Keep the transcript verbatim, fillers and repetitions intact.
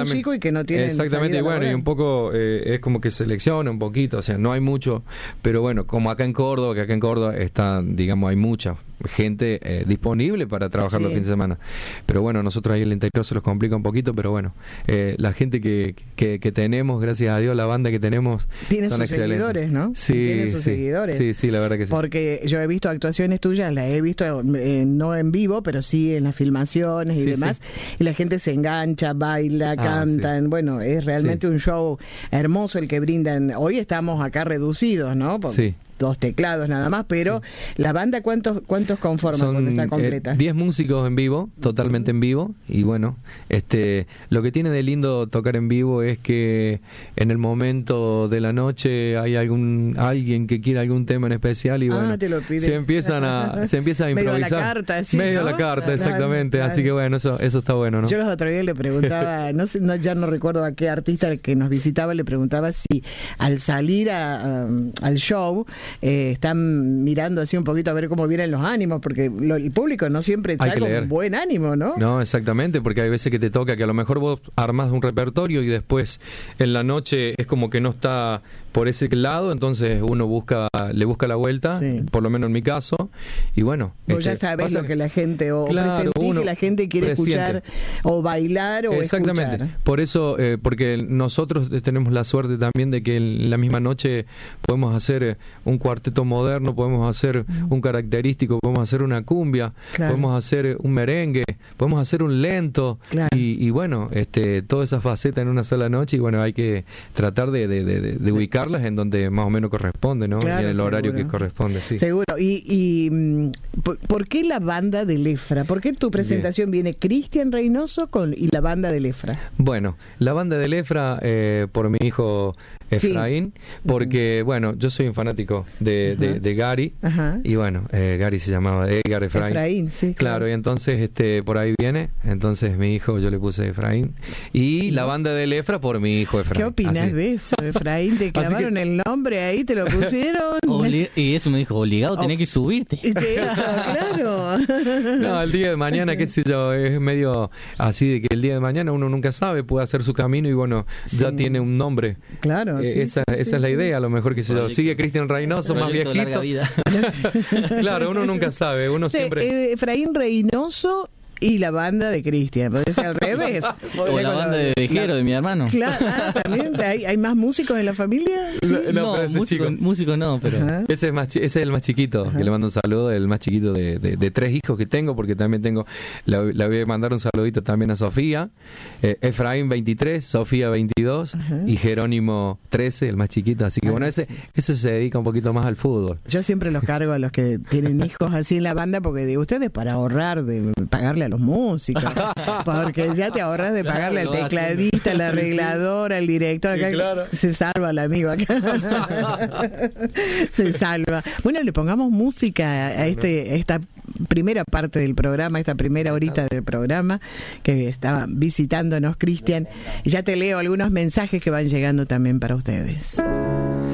músicos y que no tienen exactamente, y bueno, laboral. Y un poco eh, es como que selecciona un poquito, o sea, no hay mucho, pero bueno, como acá en Córdoba, que acá en Córdoba está, digamos, hay mucha gente eh, disponible para trabajar sí. los fines de semana, pero bueno, nosotros ahí en el interior se los complica un poquito, pero bueno, eh, la gente que, que, que tenemos, gracias a Dios, la banda que tenemos tiene son sus excelentes. Seguidores, ¿no? Sí, tiene sus sí, seguidores. Sí, sí, la verdad que sí. Porque yo he visto actuaciones tuyas, las he visto eh, no en vivo, pero sí en las filmaciones y sí, demás, sí. y la gente se engancha, baila, ah, cantan, sí. bueno, es realmente sí. un show hermoso el que brindan. Hoy estamos acá reducidos, ¿no? Por, sí. dos teclados nada más, pero sí. la banda, ¿cuántos cuántos conforman Son, cuando está completa? diez eh, músicos en vivo, totalmente en vivo, y bueno, este lo que tiene de lindo tocar en vivo es que en el momento de la noche hay algún alguien que quiera algún tema en especial y bueno, ah, te lo pide. se empiezan a se empieza a improvisar. Medio a la carta, sí, medio ¿no? a la carta, exactamente, claro, así que bueno, eso eso está bueno, ¿no? Yo los otros días le preguntaba, no sé, no, ya no recuerdo a qué artista que nos visitaba, le preguntaba si al salir a, a, al show eh, están mirando así un poquito a ver cómo vienen los ánimos, porque lo, el público no siempre está con buen ánimo, ¿no? No, exactamente, porque hay veces que te toca que a lo mejor vos armás un repertorio y después en la noche es como que no está por ese lado, entonces uno busca le busca la vuelta, sí. por lo menos en mi caso, y bueno. Vos este, ya sabés lo que la gente, o claro, presentí que la gente quiere presiente. escuchar, o bailar, o exactamente. escuchar. Por eso, eh, porque nosotros tenemos la suerte también de que en la misma noche podemos hacer un cuarteto moderno, podemos hacer mm. un característico, podemos hacer una cumbia, claro. podemos hacer un merengue, podemos hacer un lento, claro. y, y bueno, este todas esas facetas en una sola noche, y bueno, hay que tratar de, de, de, de ubicar en donde más o menos corresponde, ¿no? Claro, en el seguro. horario que corresponde, sí. Seguro. Y, y ¿por, ¿por qué la banda de Lefra? ¿Por qué tu presentación Bien. viene Cristian Reynoso con y la banda de Lefra? Bueno, la banda de Lefra eh, por mi hijo Efraín, sí. porque uh-huh. bueno, yo soy un fanático de, de, de Gary, uh-huh. y bueno, eh, Gary se llamaba Edgar Efraín. Efraín, sí. Claro, claro, y entonces este por ahí viene, entonces mi hijo yo le puse Efraín, y ¿Sí? la banda de Lefra por mi hijo Efraín. ¿Qué opinas Así. de eso, Efraín? Te clavaron que... el nombre ahí, te lo pusieron. Obli- y eso me dijo, obligado, tenés oh. que subirte. De eso, claro. No, el día de mañana, qué sé yo, es medio así de que el día de mañana uno nunca sabe, puede hacer su camino y bueno, sí. ya tiene un nombre. Claro, eh, sí, esa, sí, esa sí, es la sí. idea, a lo mejor que se yo. Sigue Cristian Reynoso, más viejito. Larga vida. Claro, uno nunca sabe, uno sí, siempre... Eh, Efraín Reynoso y la banda de Cristian, puede ser al revés. O la banda de Vejero, de mi hermano. Claro, ah, también hay, hay más músicos en la familia. ¿Sí? No, no, no músico, músico no, pero Ajá. ese es más ese es el más chiquito, Ajá. que le mando un saludo, el más chiquito de, de, de tres hijos que tengo, porque también tengo, le, le voy a mandar un saludito también a Sofía, eh, Efraín veintitrés, Sofía veintidós, Ajá. y Jerónimo trece, el más chiquito, así que Ajá. bueno, ese ese se dedica un poquito más al fútbol. Yo siempre los cargo a los que tienen hijos así en la banda, porque digo, ustedes para ahorrar de pagarle a los músicos, porque ya te ahorras de claro, pagarle al tecladista, al arreglador, al director, acá claro. se salva el amigo acá. Se salva. Bueno, le pongamos música a este a esta primera parte del programa, esta primera horita del programa que estaba visitándonos Cristian, y ya te leo algunos mensajes que van llegando también para ustedes.